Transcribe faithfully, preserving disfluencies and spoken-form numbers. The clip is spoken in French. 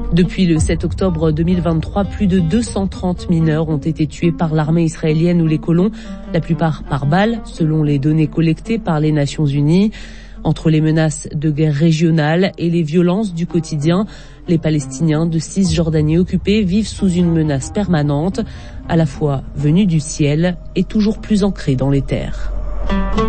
Depuis le sept octobre deux mille vingt-trois, plus de deux cent trente mineurs ont été tués par l'armée israélienne ou les colons, la plupart par balles, selon les données collectées par les Nations Unies. Entre les menaces de guerre régionale et les violences du quotidien, les Palestiniens de Cisjordanie occupée vivent sous une menace permanente, à la fois venue du ciel et toujours plus ancrée dans les terres.